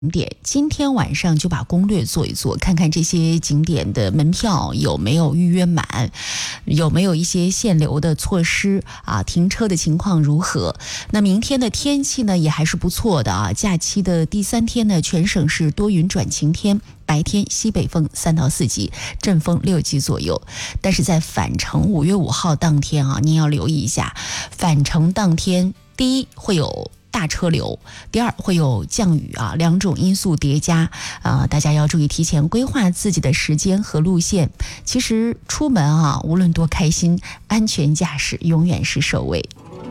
点，今天晚上就把攻略做一做，看看这些景点的门票有没有预约满，有没有一些限流的措施啊，停车的情况如何。那明天的天气呢也还是不错的啊，假期的第3天呢，全省是多云转晴天，白天西北风3到4级，阵风6级左右。但是在返程5月5号当天啊，您要留意一下，返程当天第一会有大车流，第二会有降雨啊，两种因素叠加大家要注意提前规划自己的时间和路线。其实出门啊，无论多开心，安全驾驶永远是首位。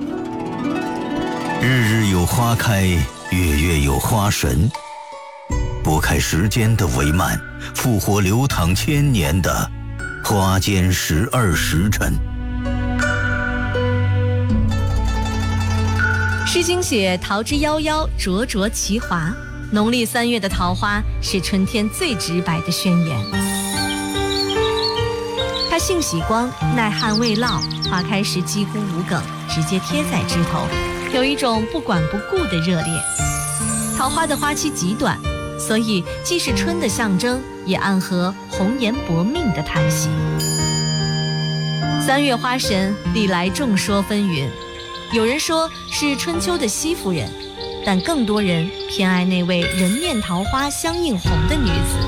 日日有花开，月月有花神，拨开时间的帷幔，复活流淌千年的花间12时辰。 诗经写桃之夭夭，灼灼其华。农历3月的桃花是春天最直白的宣言。它性喜光，耐旱未涝，花开时几乎无梗，直接贴在枝头，有一种不管不顾的热烈。桃花的花期极短，所以既是春的象征，也暗合红颜薄命的叹息。3月花神历来众说纷纭，有人说是春秋的西夫人，但更多人偏爱那位人面桃花相映红的女子。